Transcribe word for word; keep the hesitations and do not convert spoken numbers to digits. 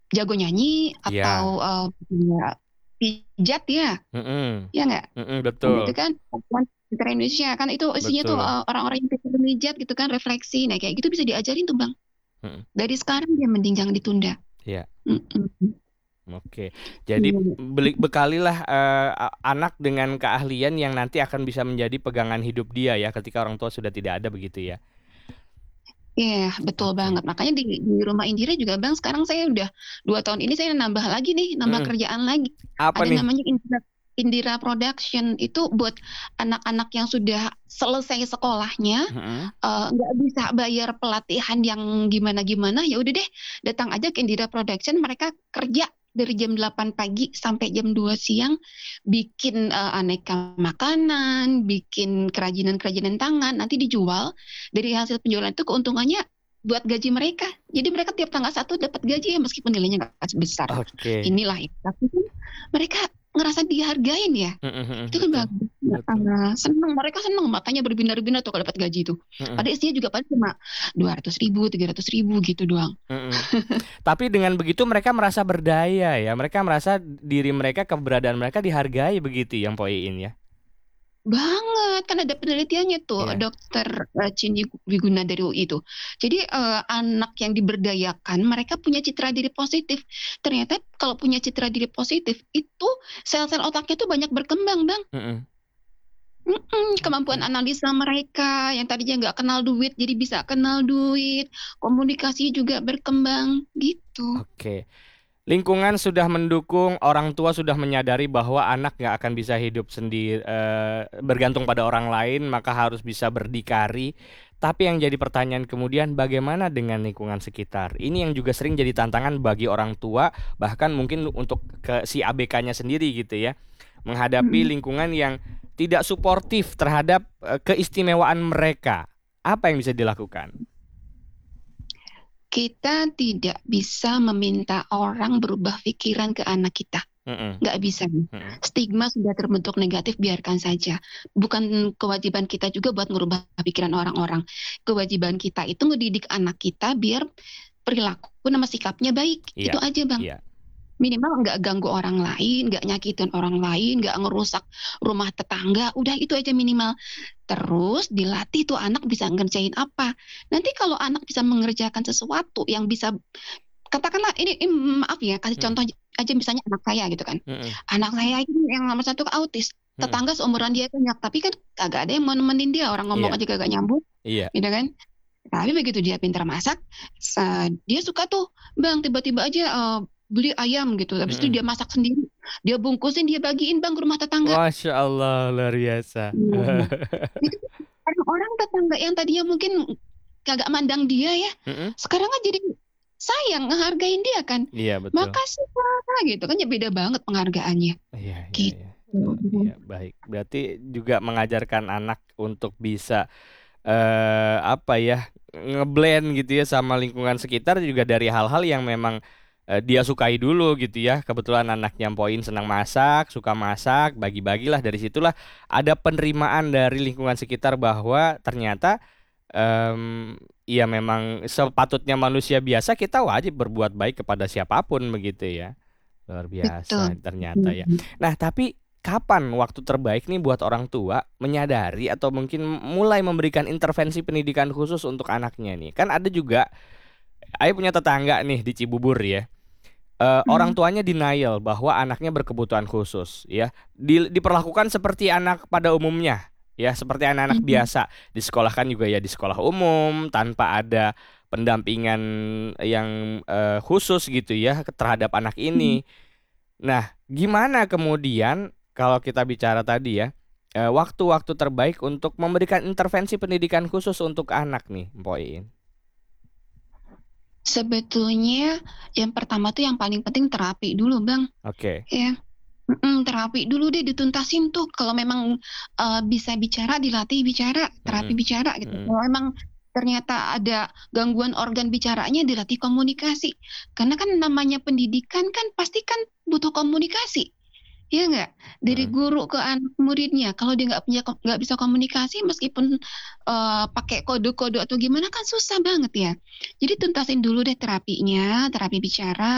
jago nyanyi Iya. atau, eee, dia pijat ya, Mhm, iya nggak? mhm, Nah itu betul. kan Citra Indonesia kan itu isinya tuh, Betul. eee, orang-orang yang pintar memijat gitu kan, refleksi. Nah kayak gitu bisa diajarin tuh, Bang. Mhm. Dari sekarang deh mending jangan ditunda. Iya. Mhm. Oke, jadi beli bekalilah, eee, a anak dengan keahlian yang nanti akan bisa menjadi pegangan hidup dia ya, ketika orang tua sudah tidak ada, begitu ya? Iya, betul Oke. banget. Makanya di di rumah Indira juga, Bang, sekarang saya udah dua tahun ini saya nambah lagi nih, nambah Mhm. kerjaan lagi. Apa Ada nih? namanya Indira Indira Production. Itu buat anak-anak yang sudah selesai sekolahnya, Mhm. eee, nggak bisa bayar pelatihan yang gimana-gimana, ya udah deh datang aja ke Indira Production, mereka kerja dari jam delapan pagi sampai jam dua siang, bikin, eee, aneka makanan, bikin kerajinan-kerajinan tangan, nanti dijual, dari hasil penjualan itu keuntungannya buat gaji mereka. Jadi mereka tiap tanggal satu dapat gaji ya meskipun nilainya nggak sebesar Oke. inilah ya, tapi kan mereka ngerasa dihargain ya, Mhm itu mhm, kan betul, bagus, betul. heeh, seneng, mereka seneng matanya berbinar-binar tuh kalau dapat gaji tuh. Mhm. Padahal isinya juga paling cuma dua ratus ribu, tiga ratus ribu gitu doang. Mhm. Tapi dengan begitu mereka merasa berdaya ya, mereka merasa diri mereka, keberadaan mereka dihargai begitu ya, Mpok Iin ya? Banget, kan ada penelitiannya tuh, Iya. dokter, eee, Cindy Wiguna dari UI tuh. Jadi, eee, anak yang diberdayakan mereka punya citra diri positif. Ternyata kalau punya citra diri positif, itu sel-sel otaknya tuh banyak berkembang, Bang. Mhm. Mhm, kemampuan Oke. analisa mereka yang tadinya nggak kenal duit jadi bisa kenal duit, komunikasi juga berkembang, gitu. Oke. Lingkungan sudah mendukung, orang tua sudah menyadari bahwa anak nggak akan bisa hidup sendi eee, bergantung pada orang lain, maka harus bisa berdikari. Tapi yang jadi pertanyaan kemudian bagaimana dengan lingkungan sekitar? Ini yang juga sering jadi tantangan bagi orang tua, bahkan mungkin untuk ke si ABK-nya sendiri gitu ya, menghadapi Mhm. lingkungan yang tidak suportif terhadap, eee, keistimewaan mereka. Apa yang bisa dilakukan? Kita tidak bisa meminta orang berubah pikiran ke anak kita, Mhm. nggak bisa. Mhm. Stigma sudah terbentuk negatif biarkan saja. Bukan kewajiban kita juga buat ngerubah pikiran orang-orang. Kewajiban kita itu ngedidik anak kita biar perilaku sama sikapnya baik, itu Iya, aja, Bang. iya. Minimal nggak ganggu orang lain, nggak nyakitin orang lain, nggak ngerusak rumah tetangga, udah itu aja minimal. Terus dilatih tuh anak bisa ngerjain apa. Nanti kalau anak bisa mengerjakan sesuatu yang bisa katakanlah ini im maaf ya, kasih Mhm. contoh aja misalnya anak saya gitu kan. Mhm. Anak saya ini yang nomor satu autis, Mhm. tetangga seumuran dia banyak, tapi kan kagak ada yang mau nemenin dia, orang ngomong Iya. aja kagak nyambung, Iya. gitu kan. Tapi begitu dia pintar masak, sa dia suka tuh, Bang, tiba-tiba aja, eee, beli ayam gitu, habis itu Mhm. dia masak sendiri, dia bungkusin, dia bagiin, Bang, ke rumah tetangga. Masya Allah, luar biasa. Nah, itu kan orang-orang tetangga yang tadinya mungkin kagak mandang dia ya, Mhm. sekarang kan jadi sayang, ngehargain dia kan, Iya, betul. "Makasih, Kak," gitu kan, ya beda banget penghargaannya, Iya iya gitu. iya. Oh, iya, baik. Berarti juga mengajarkan anak untuk bisa, eee, apa ya, nge-blend gitu ya sama lingkungan sekitar juga dari hal-hal yang memang, eee, dia sukai dulu gitu ya. Kebetulan anaknya Mpok Iin senang masak, suka masak, bagi-bagilah, dari situlah ada penerimaan dari lingkungan sekitar bahwa ternyata, mmm, ya memang sepatutnya manusia biasa kita wajib berbuat baik kepada siapa pun, begitu ya. Luar Betul. biasa ternyata ya. Mhm. Nah, tapi kapan waktu terbaik nih buat orang tua menyadari atau mungkin mulai memberikan intervensi pendidikan khusus untuk anaknya nih? Kan ada juga, Ayah punya tetangga nih di Cibubur ya, eee, orang Mhm. tuanya denial bahwa anaknya berkebutuhan khusus ya, dil diperlakukan seperti anak pada umumnya ya, seperti anak-anak Mhm. biasa. Disekolahkan juga ya di sekolah umum, tanpa ada pendampingan yang, eee, khusus gitu ya terhadap anak Mhm. ini. Nah, gimana kemudian kalau kita bicara tadi ya, eee, waktu-waktu terbaik untuk memberikan intervensi pendidikan khusus untuk anak nih, Mpok Iin? Sebetulnya yang pertama tuh yang paling penting terapi dulu, Bang, Oke. ya. Mhm, terapi dulu deh dituntasin tuh kalau memang, eee, bisa bicara dilatih bicara, terapi Mhm, bicara gitu. mhm. Kalau memang ternyata ada gangguan organ bicaranya dilatih komunikasi. Karena kan namanya pendidikan kan pasti kan butuh komunikasi, iya nggak? Dari Mhm. guru ke anak muridnya, kalau dia nggak punya ko nggak bisa komunikasi meskipun, eee, pakai kode-kode atau gimana kan susah banget ya. Jadi tuntasin dulu deh terapinya, terapi bicara